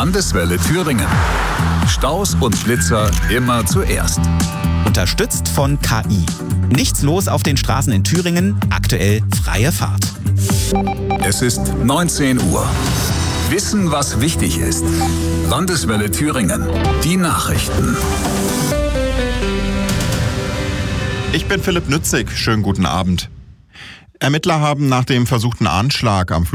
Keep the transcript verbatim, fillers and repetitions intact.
Landeswelle Thüringen. Staus und Schlitzer immer zuerst. Unterstützt von K I. Nichts los auf den Straßen in Thüringen, aktuell freie Fahrt. Es ist neunzehn Uhr. Wissen, was wichtig ist. Landeswelle Thüringen. Die Nachrichten. Ich bin Philipp Nützig. Schönen guten Abend. Ermittler haben nach dem versuchten Anschlag am